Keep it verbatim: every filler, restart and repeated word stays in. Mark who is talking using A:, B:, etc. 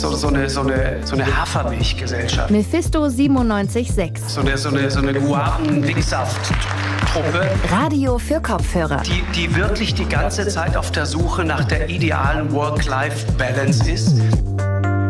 A: so, so eine, so eine, so eine Hafermilchgesellschaft.
B: Mephisto siebenundneunzig Komma sechs.
A: So eine, so eine, so eine Guapen-Dicksaft-Truppe.
B: Radio für Kopfhörer.
A: Die, die wirklich die ganze Zeit auf der Suche nach der idealen Work-Life-Balance ist.